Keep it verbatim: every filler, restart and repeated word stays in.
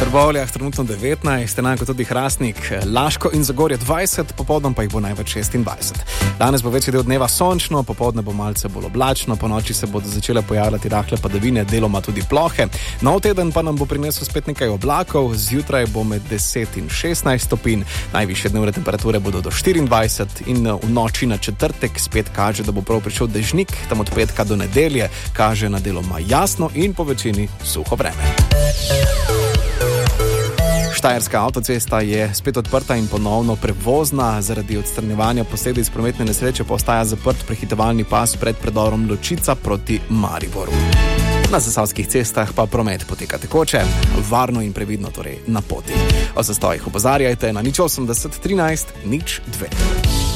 Trbovljah trenutno devetnajst, enako tudi Hrastnik, Laško in Zagorje dvajset, popoldan pa jih bo največ šestindvajset. Danes bo večji del dneva sončno, popoldne bo malce bolj oblačno, ponoči se bodo začele pojavljati rahle padavine, deloma tudi plohe. Nov teden pa nam bo prinesel spet nekaj oblakov, zjutraj bo med deset in šestnajst stopinj, najvišje dnevne temperature bodo do štiriindvajset in v noči na četrtek spet kaže, da bo prav prišel dežnik, tam od petka do nedelje kaže na deloma jasno in po večini suho vreme. Štajerska avtocesta je spet odprta in ponovno prevozna, zaradi odstranjevanja posledic prometne nesreče pa ostaja zaprt prehitevalni pas pred predorom Ločica proti Mariboru. Na zasavskih cestah pa promet poteka tekoče, varno in previdno torej na poti. O zastojih opozarjajte na nič osemdeset trinajst nič dve.